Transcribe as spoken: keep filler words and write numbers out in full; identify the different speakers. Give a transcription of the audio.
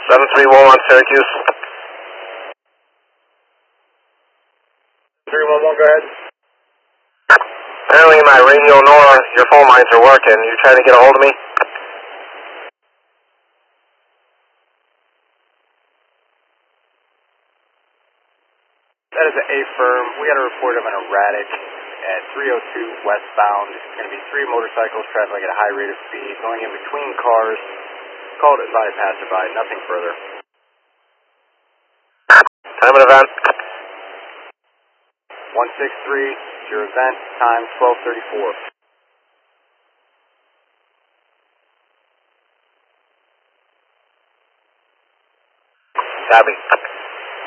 Speaker 1: seven three one one Syracuse.
Speaker 2: three one one, go ahead.
Speaker 1: Apparently my radio nor your phone lines are working. You trying to get a hold of me?
Speaker 2: That is an A-firm. We had a report of an erratic at three oh two westbound. It's going to be three motorcycles traveling at a high rate of speed, going in between cars. Called it by a passerby, nothing further.
Speaker 1: Time of event?
Speaker 2: one six three, your event, time twelve thirty-four.
Speaker 1: Copy.